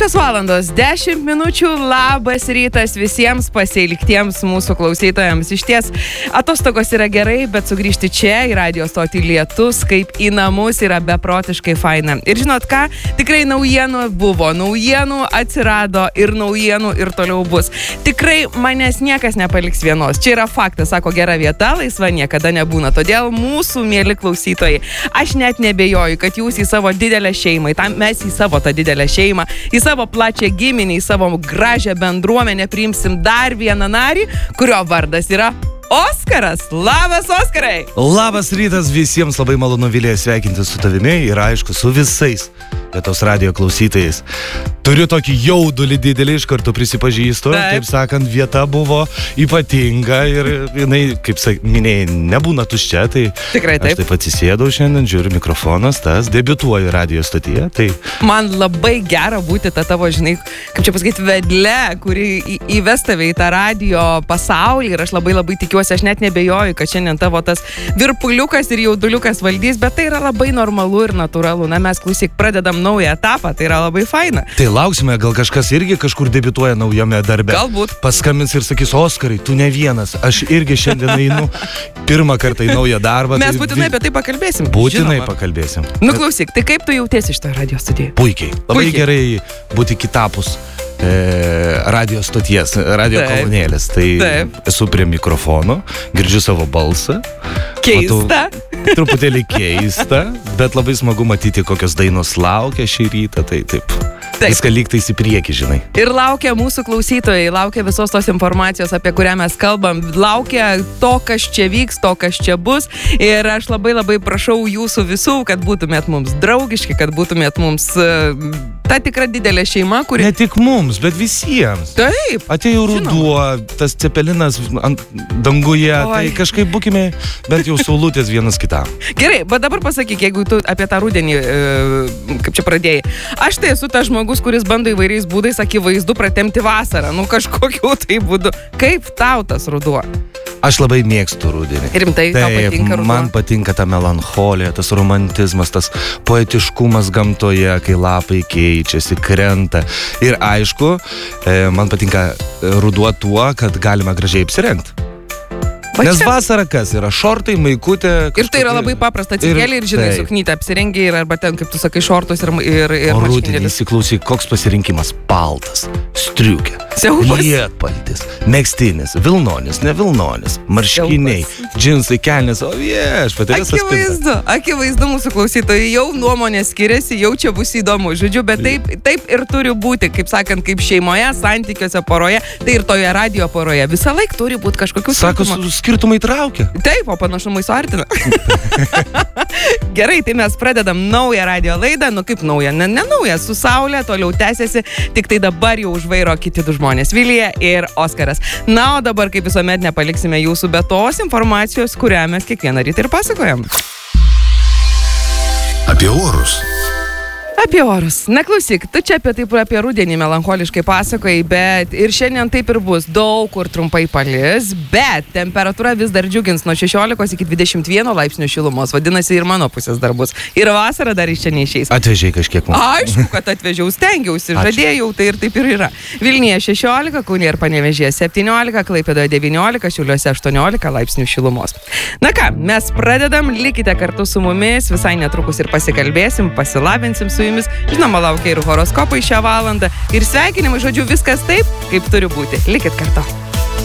6:10 minučių, labas rytas visiems pasiilgtiems mūsų klausytojams. Iš ties, atostogos yra gerai, bet sugrįžti čia į radio stotį Lietus, kaip į namus, yra beprotiškai faina. Ir žinot ką, tikrai naujienų buvo, naujienų atsirado ir naujienų ir toliau bus. Tikrai manęs niekas nepaliks vienos. Čia yra faktas, sako, gera vieta, laisva niekada nebūna. Todėl mūsų mieli klausytojai, aš net nebejoju, kad jūs į savo didelę šeimą, mes į savo tą didelę šeimą, į savo plačią giminę, į savo gražią bendruomenę priimsim dar vieną narį, kurio vardas yra Oskaras. Labas, Oskarai! Labas rytas visiems, labai malonu Vilija sveikinti su tavimi ir aišku su visais Lietuvos radijo klausytojais. Turiu tokį jaudulį didelį, iš karto prisipažįstu, taip sakant, vieta buvo ypatinga ir jinai, kaip minėjai, nebūna tuščia, tai tikrai taip. Aš taip atsisėdau šiandien, žiūriu mikrofonas, tas, debiutuoju radio stotyje, tai... Man labai gera būti ta tavo, žinai, kaip čia pasakyti, vedle, kuri įves tave į tą radio pasaulį ir aš labai tikiuosi, aš net nebejoju, kad šiandien tavo tas virpuliukas ir jauduliukas valdys, bet tai yra labai normalu ir natūralu. Na, mes klausyk, pradedam naują etapą, tai yra labai faina. Tai lauksime, gal kažkas irgi kažkur debiutuoja naujame darbe. Galbūt. Paskambins ir sakys, Oskarai, tu ne vienas, aš irgi šiandien einu pirmą kartą į naują darbą. Mes būtinai apie tai pakalbėsim. Būtinai pakalbėsim. Nu klausyk, tai kaip tu jautiesi šitą radio studiją? Puikiai. Labai gerai būti kitapus radio stoties, radio kolonėlės. Tai esu prie mikrofono, girdžiu savo balsą. Keista. Truputėlį keista, bet labai smagu matyti, kokios dainos laukia šį rytą. Tai taip. Viską lygtais į priekį, žinai. Ir laukia mūsų klausytojai, laukia visos tos informacijos, apie kurią mes kalbam, laukia to, kas čia vyks, to, kas čia bus. Ir aš labai prašau jūsų visų, kad būtumėt mums draugiški, kad būtumėt mums ta tikra didelė šeima, kuri... Ne tik mums, bet visiems. Taip. Atėjo ruduo, tas cepelinas ant danguje, tai kažkaip būkime bent jau saulutės vienas kitam. Gerai, bet dabar pasakyk, jeigu tu apie tą rudenį, kaip čia pradėjai, aš tai esu tas žmogus, kuris bando įvairiais būdais, akivaizdu, pratemti vasarą, kažkokiu tai būdu. Kaip tau tas ruduo? Aš labai mėgstu rudenį. Rimtai, tau patinka ruduo? Man patinka ta melancholija, tas romantizmas, tas poetiškumas gamtoje, kai lapai keičiasi, krenta. Ir aišku, man patinka ruduo tuo, kad galima gražiai apsirengti. Nes vasara kas yra? Šortai, maikutė... Ir tai yra labai paprasta, atsikėlė ir žinai, suknytę apsirengi ir arba ten, kaip tu sakai, šortus ir marškinėlius. O rudenį įsiklausyk, koks pasirinkimas? Paltas, striukė, lietpaltis, megztinis, vilnonis, ne vilnonis, marškiniai, džinsai, kelnės, o viešpatie. Akivaizdu mūsų klausytojai, jau nuomonė skiriasi, jau čia bus įdomu, žodžiu, bet taip ir turi būti, kaip sakant, kaip šeimoje, santykiuose, poroje, tai ir toje radio poroje. Visą laiką turi būti kažkokių skirtumai traukia. Taip, o panašumai suartina. Gerai, tai mes pradedam naują radio laidą, kaip naują, ne naują, su Saulė, toliau tęsiasi, tik tai dabar jau už vairo kiti du žmonės, Vilija ir Oskaras. Na, o dabar, kaip visuomet, nepaliksime jūsų be tos informacijos, kurią mes kiekvieną rytą ir pasakojam. Apie orus. Apie orus. Na klausyk, tu čia apie rudenį melancholiškai pasakojai, bet ir šiandien taip ir bus. Daug kur trumpai palis, bet temperatūra vis dar džiugins nuo 16 iki 21 laipsnių šilumos. Vadinasi, ir mano pusės dar bus. Ir vasara dar iš čia neišeis. Atvežiai kažkiek mums. Aišku, kad atvežiau, stengiausi, žadėjau, tai ir taip ir yra. Vilniuje 16, Kaune ir Panevėžyje 17, Klaipėdoje 19, Šiauliuose 18 laipsnių šilumos. Na ką, mes pradedam, likite kartu su mumis, visai netrukus ir pasikalbėsim, pasilabinsim su jumis. Žinoma, laukia ir horoskopai šią valandą. Ir sveikinimai, žodžiu, viskas taip, kaip turi būti. Likit kartu.